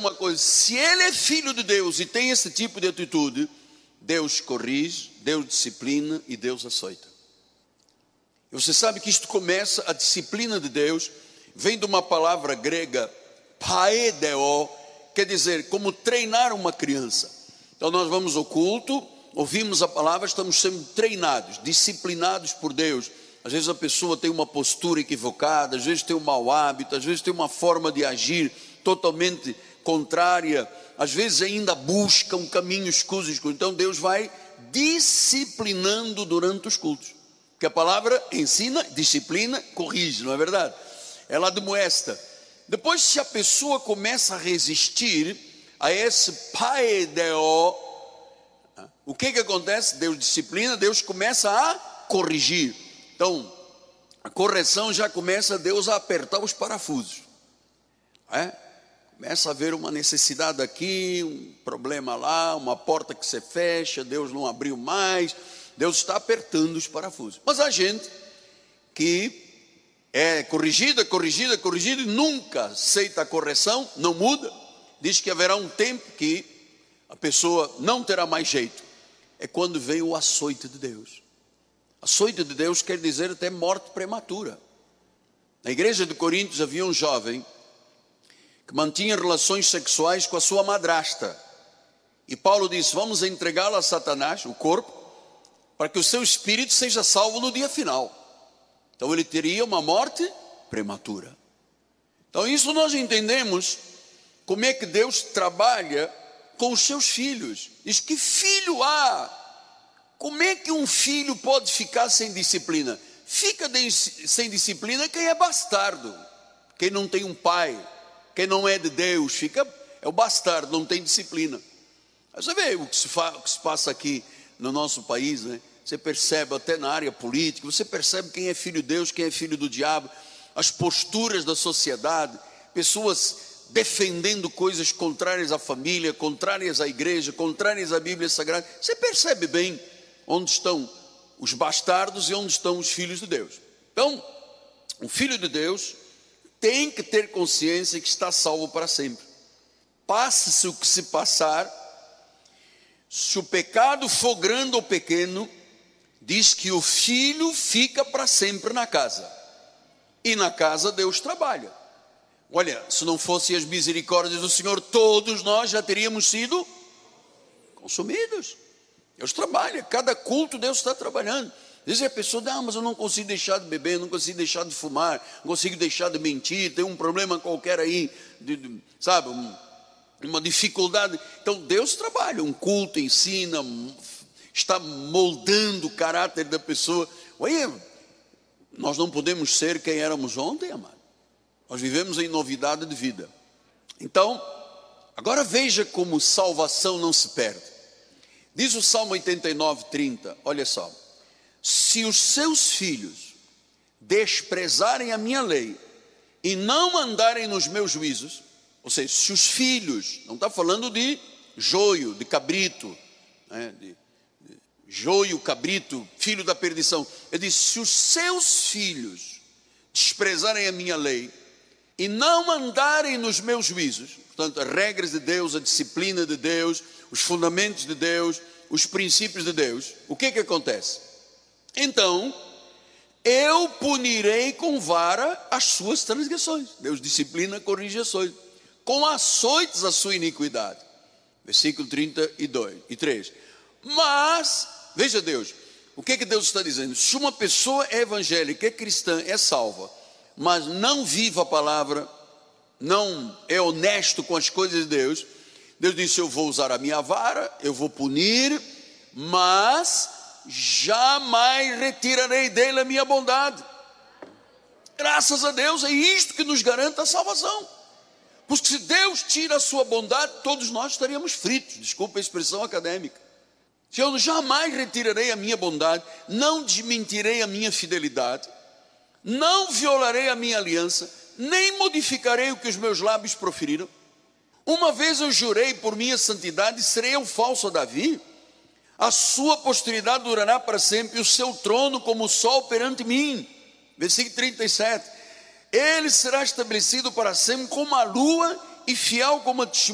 uma coisa: se ele é filho de Deus e tem esse tipo de atitude, Deus corrige, Deus disciplina e Deus açoita. E você sabe que isto começa, a disciplina de Deus vem de uma palavra grega, paedeo, quer dizer, como treinar uma criança. Então nós vamos ao culto, ouvimos a palavra, estamos sendo treinados, disciplinados por Deus. Às vezes a pessoa tem uma postura equivocada, às vezes tem um mau hábito, às vezes tem uma forma de agir totalmente contrária, às vezes ainda busca um caminho escuso. Então Deus vai disciplinando durante os cultos, porque a palavra ensina, disciplina, corrige, não é verdade? Ela admoesta. Depois, se a pessoa começa a resistir a esse paedeo, o que acontece? Deus disciplina, Deus começa a corrigir. Então, a correção já começa Deus a apertar os parafusos. Começa a haver uma necessidade aqui, um problema lá, uma porta que se fecha, Deus não abriu mais, Deus está apertando os parafusos. Mas a gente que é corrigida e nunca aceita a correção, não muda, diz que haverá um tempo que a pessoa não terá mais jeito. É quando vem o açoite de Deus. Açoite de Deus quer dizer até morte prematura. Na igreja de Coríntios havia um jovem que mantinha relações sexuais com a sua madrasta. E Paulo disse: vamos entregá-lo a Satanás, o corpo, para que o seu espírito seja salvo no dia final. Então ele teria uma morte prematura. Então isso nós entendemos como é que Deus trabalha com os seus filhos. Diz: que filho há? Como é que um filho pode ficar sem disciplina? Fica sem disciplina quem é bastardo, quem não tem um pai, quem não é de Deus, é o bastardo, não tem disciplina. Você vê o que se passa aqui no nosso país, né? Você percebe até na área política, você percebe quem é filho de Deus, quem é filho do diabo, as posturas da sociedade, pessoas defendendo coisas contrárias à família, contrárias à igreja, contrárias à Bíblia Sagrada. Você percebe bem onde estão os bastardos e onde estão os filhos de Deus. Então, o filho de Deus tem que ter consciência que está salvo para sempre. Passe-se o que se passar, se o pecado for grande ou pequeno, diz que o filho fica para sempre na casa. E na casa Deus trabalha. Olha, se não fossem as misericórdias do Senhor, todos nós já teríamos sido consumidos. Deus trabalha, cada culto Deus está trabalhando. Às vezes a pessoa diz: mas eu não consigo deixar de beber, não consigo deixar de fumar, não consigo deixar de mentir, tem um problema qualquer aí, sabe, uma dificuldade. Então Deus trabalha, um culto ensina, está moldando o caráter da pessoa. Olha, nós não podemos ser quem éramos ontem, amado. Nós vivemos em novidade de vida. Então, agora veja como salvação não se perde. Diz o Salmo 89:30, olha só: se os seus filhos desprezarem a minha lei e não andarem nos meus juízos, ou seja, se os filhos, não está falando de joio, de cabrito, né, de joio, cabrito, filho da perdição. Ele diz: se os seus filhos desprezarem a minha lei e não andarem nos meus juízos, portanto, as regras de Deus, a disciplina de Deus, os fundamentos de Deus, os princípios de Deus, o que acontece? Então, eu punirei com vara as suas transgressões. Deus disciplina, corrige açoites. Com açoites a sua iniquidade. Versículo 32 e 3. Mas, veja Deus, o que Deus está dizendo? Se uma pessoa é evangélica, é cristã, é salva, mas não vive a palavra, não é honesto com as coisas de Deus, Deus disse: eu vou usar a minha vara, eu vou punir, mas jamais retirarei dele a minha bondade. Graças a Deus, é isto que nos garante a salvação. Porque se Deus tira a sua bondade, todos nós estaríamos fritos, desculpa a expressão acadêmica. Se eu jamais retirarei a minha bondade, não desmentirei a minha fidelidade, não violarei a minha aliança, nem modificarei o que os meus lábios proferiram. Uma vez eu jurei por minha santidade, serei eu falso a Davi? A sua posteridade durará para sempre, e o seu trono como o sol perante mim. Versículo 37. Ele será estabelecido para sempre como a lua e fiel como a testemunha.